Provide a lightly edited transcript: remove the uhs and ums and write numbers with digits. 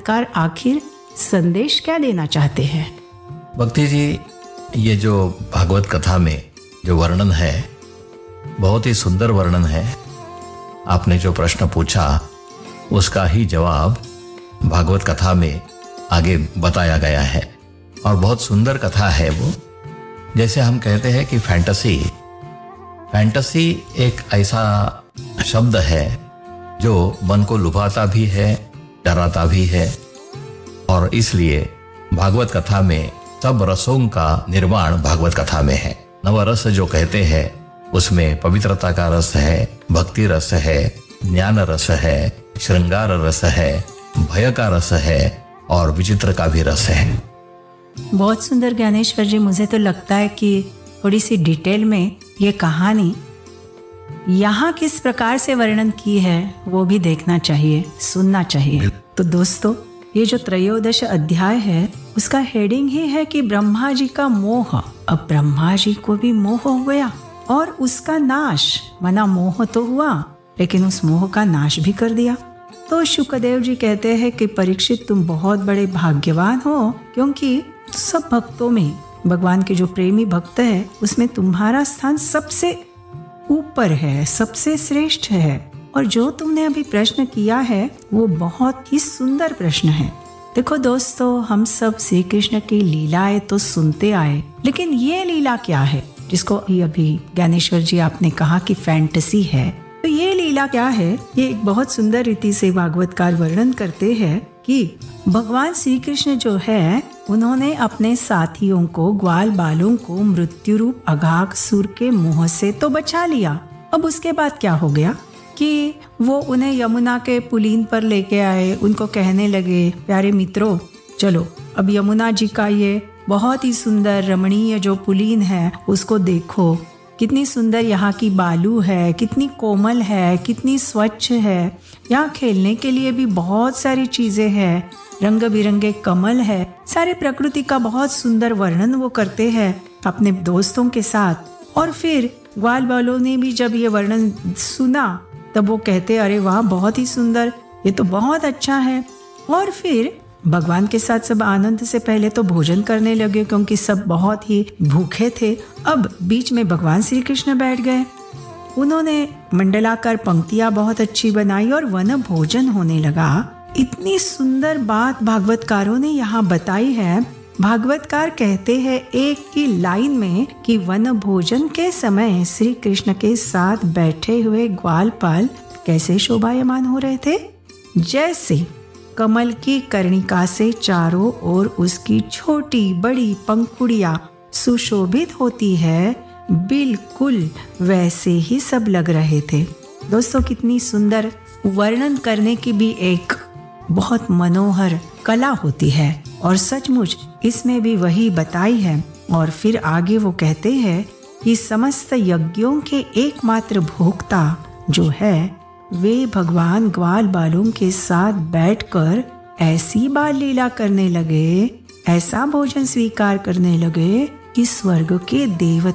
Car आखिर संदेश क्या देना चाहते हैं? भक्ति जी, ये जो भागवत कथा में जो वर्णन है बहुत ही सुंदर वर्णन है। आपने जो प्रश्न पूछा उसका ही जवाब भागवत कथा में आगे बताया गया है और बहुत सुंदर कथा है वो। जैसे हम कहते हैं कि फैंटेसी एक ऐसा शब्द है जो मन को लुभाता भी है, डराता भी है, और इसलिए भागवत कथा में सब रसों का निर्माण भागवत कथा में है। नवरस जो कहते हैं उसमें पवित्रता का रस है, भक्ति रस है, ज्ञान रस है, श्रृंगार रस है, भय का रस है और विचित्र का भी रस है। बहुत सुंदर ज्ञानेश्वर जी। मुझे तो लगता है कि थोड़ी सी डिटेल में ये कहानी यहाँ किस प्रकार से वर्णन की है वो भी देखना चाहिए, सुनना चाहिए। तो दोस्तों, ये जो त्रयोदश अध्याय है उसका हेडिंग ही है कि ब्रह्मा जी का मोह। अब ब्रह्मा जी को भी मोह हो गया और उसका नाश, मना मोह तो हुआ लेकिन उस मोह का नाश भी कर दिया। तो शुकदेव जी कहते हैं कि परीक्षित, तुम बहुत बड़े भाग्यवान हो, क्योंकि सब भक्तों में भगवान के जो प्रेमी भक्त है उसमें तुम्हारा स्थान सबसे ऊपर है, सबसे श्रेष्ठ है। और जो तुमने अभी प्रश्न किया है वो बहुत ही सुंदर प्रश्न है। देखो दोस्तों, हम सब श्री कृष्ण की लीलाएं तो सुनते आए, लेकिन ये लीला क्या है जिसको अभी ज्ञानेश्वर जी आपने कहा कि फैंटेसी है। तो ये लीला क्या है? ये एक बहुत सुंदर रीति से भागवतकार वर्णन करते हैं कि भगवान श्री कृष्ण जो है उन्होंने अपने साथियों को, ग्वाल बालों को मृत्यु रूप अघासुर के मुंह से तो बचा लिया। अब उसके बाद क्या हो गया कि वो उन्हें यमुना के पुलीन पर लेके आए। उनको कहने लगे, प्यारे मित्रों, चलो अब यमुना जी का ये बहुत ही सुंदर रमणीय जो पुलीन है उसको देखो। कितनी सुंदर यहाँ की बालू है, कितनी कोमल है, कितनी स्वच्छ है। यहाँ खेलने के लिए भी बहुत सारी चीजें हैं, रंग बिरंगे कमल है। सारे प्रकृति का बहुत सुंदर वर्णन वो करते हैं अपने दोस्तों के साथ। और फिर ग्वाल बालों ने भी जब ये वर्णन सुना तब वो कहते, अरे वाह, बहुत ही सुंदर, ये तो बहुत अच्छा है। और फिर भगवान के साथ सब आनंद से पहले तो भोजन करने लगे, क्योंकि सब बहुत ही भूखे थे। अब बीच में भगवान श्री कृष्ण बैठ गए। उन्होंने मंडलाकार पंक्तियां बहुत अच्छी बनाई और वन भोजन होने लगा। इतनी सुंदर बात भागवतकारों ने यहाँ बताई है। भागवतकार कहते हैं एक ही लाइन में कि वन भोजन के समय श्री कृष्ण के साथ बैठे हुए ग्वालपाल कैसे शोभायमान हो रहे थे, जैसे कमल की कर्णिका से चारों ओर उसकी छोटी बड़ी पंखुड़ियां सुशोभित होती है, बिल्कुल वैसे ही सब लग रहे थे। दोस्तों, कितनी सुंदर वर्णन करने की भी एक बहुत मनोहर कला होती है और सचमुच इसमें भी वही बताई है। और फिर आगे वो कहते हैं कि समस्त यज्ञों के एकमात्र भोक्ता जो है वे भगवान ग्वाल बालों के साथ बैठकर ऐसी बाल लीला करने लगे, ऐसा भोजन स्वीकार करने लगे कि स्वर्ग के देवता